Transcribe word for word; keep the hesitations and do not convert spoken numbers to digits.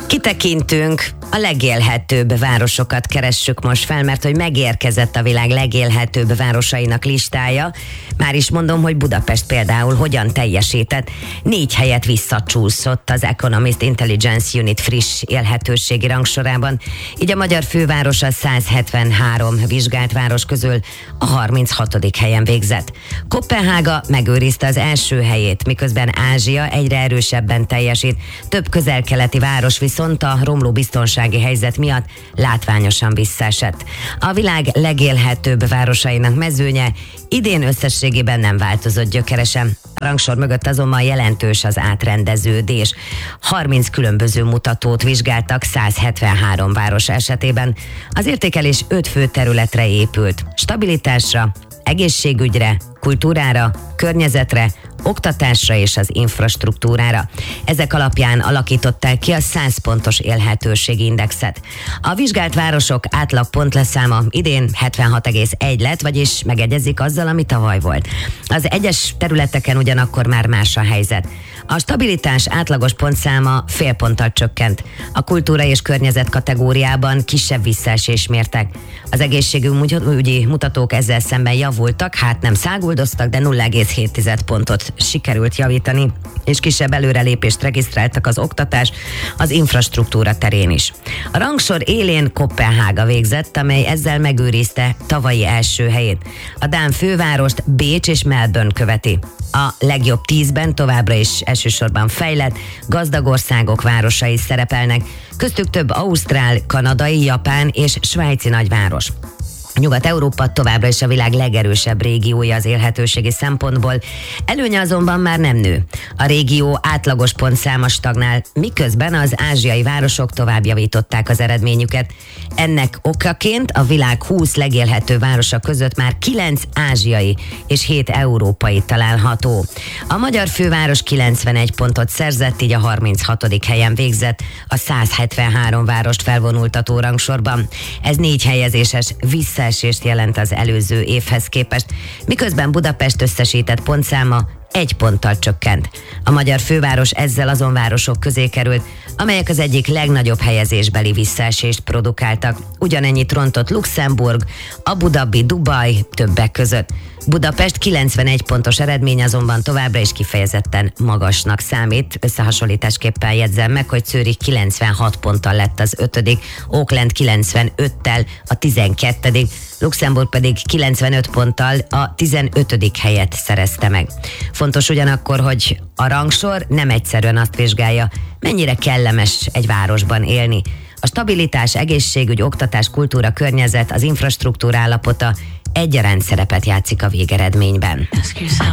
Kitekintünk, a legélhetőbb városokat keressük most fel, mert hogy megérkezett a világ legélhetőbb városainak listája. Már is mondom, hogy Budapest például hogyan teljesített. Négy helyet visszacsúszott az Economist Intelligence Unit friss élhetőségi rangsorában. Így a magyar főváros a száz hetvenhárom vizsgált város közül a harminchatodik helyen végzett. Koppenhága megőrizte az első helyét, miközben Ázsia egyre erősebben teljesít. Több közel-keleti város viszont a romló biztonsági helyzet miatt látványosan visszaesett. A világ legélhetőbb városainak mezőnye idén összességében nem változott gyökeresen. A rangsor mögött azonban jelentős az átrendeződés. harminc különböző mutatót vizsgáltak száz hetvenhárom város esetében. Az értékelés öt fő területre épült: stabilitásra, egészségügyre, kultúrára, környezetre, oktatásra és az infrastruktúrára. Ezek alapján alakították ki a száz pontos élhetőségi indexet. A vizsgált városok átlag pontleszáma idén hetvenhat egész egy lett, vagyis megegyezik azzal, ami tavaly volt. Az egyes területeken ugyanakkor már más a helyzet. A stabilitás átlagos pontszáma fél ponttal csökkent. A kultúra és környezet kategóriában kisebb visszaesés mértek. Az egészségügyi mutatók ezzel szemben javultak, hát nem száguldoztak, de nulla egész hét pontot sikerült javítani, és kisebb előrelépést regisztráltak az oktatás, az infrastruktúra terén is. A rangsor élén Koppenhága végzett, amely ezzel megőrizte tavalyi első helyét. A dán fővárost Bécs és Melbourne követi. A legjobb tízben továbbra is elsősorban fejlett, gazdag országok városai szerepelnek, köztük több ausztrál, kanadai, japán és svájci nagyváros. Nyugat-Európa továbbra is a világ legerősebb régiója az élhetőségi szempontból, előnye azonban már nem nő. A régió átlagos pontszáma stagnál, miközben az ázsiai városok tovább javították az eredményüket. Ennek okaként a világ húsz legélhető városa között már kilenc ázsiai és hét európai található. A magyar főváros kilencvenegy pontot szerzett, így a harminchatodik helyen végzett a száz hetvenhárom várost felvonultató rangsorban. Ez négy helyezéses vissza esést jelent az előző évhez képest, miközben Budapest összesített pontszáma egy ponttal csökkent. A magyar főváros ezzel azon városok közé került, amelyek az egyik legnagyobb helyezésbeli visszaesést produkáltak. Ugyanennyit rontott Luxemburg, Abu Dhabi, Dubaj többek között. Budapest kilencvenegy pontos eredmény azonban továbbra is kifejezetten magasnak számít. Összehasonlításképpen jegyzem meg, hogy Zürich kilencvenhat ponttal lett az ötödik, Auckland kilencvenöttel a tizenkettedik, Luxemburg pedig kilencvenöt ponttal a tizenötödik helyet szerezte meg. Fontos ugyanakkor, hogy a rangsor nem egyszerűen azt vizsgálja, mennyire kellemes egy városban élni. A stabilitás, egészségügy, oktatás, kultúra, környezet, az infrastruktúra állapota egyaránt szerepet játszik a végeredményben.